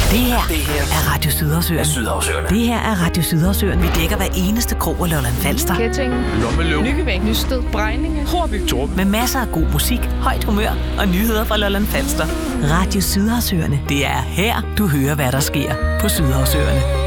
Det her er Radio Sydhavsøerne. Det her er Radio Sydhavsøerne. Vi dækker hver eneste krog og Lolland-Falster. Ketting, Lykkevæg, Nysted, Brejninge, Horby, Torben. Med masser af god musik, højt humør og nyheder fra Lolland-Falster. Radio Sydhavsøerne. Det er her, du hører, hvad der sker på Sydhavsøerne.